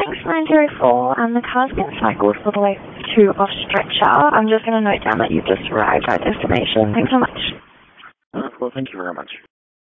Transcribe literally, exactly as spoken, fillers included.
Thanks, nine zero four. Um, the car's been cycled all the way to off stretcher. I'm just going to note down that you've just arrived at destination. Thanks so much. Uh, well, thank you very much.